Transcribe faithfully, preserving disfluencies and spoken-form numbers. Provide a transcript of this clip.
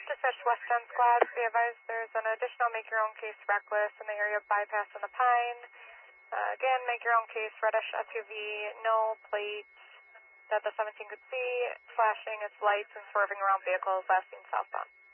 Dispatch West End Squad, be advised there's an additional make your own case reckless in the area of bypass in the Pine. Uh, again, make your own case, reddish S U V, no plate that the seventeen could see, flashing its lights and swerving around vehicles last seen southbound.